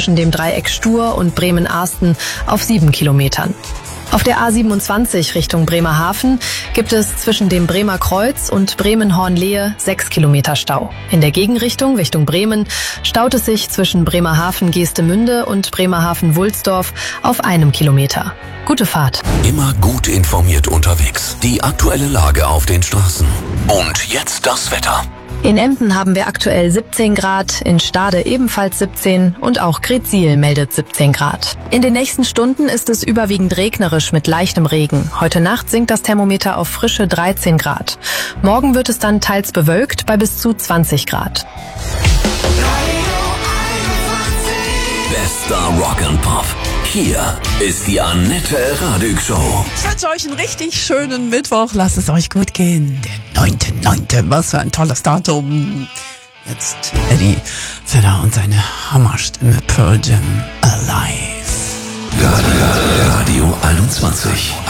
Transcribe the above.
zwischen dem Dreieck Stur und Bremen-Arsten auf 7 Kilometern. Auf der A27 Richtung Bremerhaven gibt es zwischen dem Bremer Kreuz und Bremen-Hornlehe 6 Kilometer Stau. In der Gegenrichtung Richtung Bremen staut es sich zwischen Bremerhaven-Geestemünde und Bremerhaven-Wulsdorf auf 1 Kilometer. Gute Fahrt. Immer gut informiert unterwegs. Die aktuelle Lage auf den Straßen. Und jetzt das Wetter. In Emden haben wir aktuell 17 Grad, in Stade ebenfalls 17 und auch Greetsiel meldet 17 Grad. In den nächsten Stunden ist es überwiegend regnerisch mit leichtem Regen. Heute Nacht sinkt das Thermometer auf frische 13 Grad. Morgen wird es dann teils bewölkt bei bis zu 20 Grad. Bester Rock and Pop. Hier ist die Annette Radig Show. Ich wünsche euch einen richtig schönen Mittwoch. Lasst es euch gut gehen. Der 9.9. Was für ein tolles Datum. Jetzt Eddie Vedder und seine Hammerstimme Pearl Jam Alive. Radio 21.